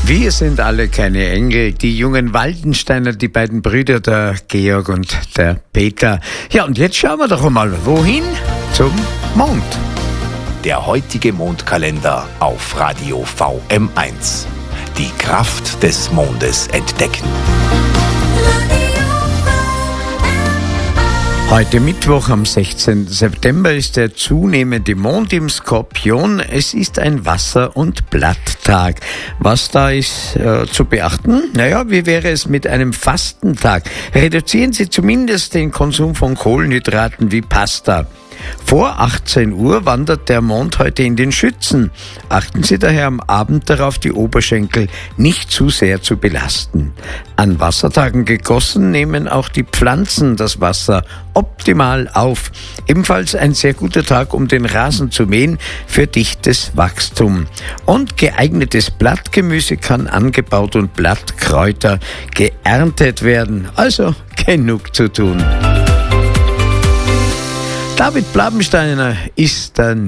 Wir sind alle keine Engel, die jungen Waldensteiner, die beiden Brüder, der Georg und der Peter. Ja, und jetzt schauen wir doch mal, wohin? Zum Mond. Der heutige Mondkalender auf Radio VM1. Die Kraft des Mondes entdecken. Heute Mittwoch am 16. September ist der zunehmende Mond im Skorpion. Es ist ein Wasser- und Blatttag. Was da ist zu beachten? Naja, wie wäre es mit einem Fastentag? Reduzieren Sie zumindest den Konsum von Kohlenhydraten wie Pasta. Vor 18 Uhr wandert der Mond heute in den Schützen. Achten Sie daher am Abend darauf, die Oberschenkel nicht zu sehr zu belasten. An Wassertagen gegossen nehmen auch die Pflanzen das Wasser optimal auf. Ebenfalls ein sehr guter Tag, um den Rasen zu mähen für dichtes Wachstum. Und geeignetes Blattgemüse kann angebaut und Blattkräuter geerntet werden. Also genug zu tun. David Blabensteiner ist der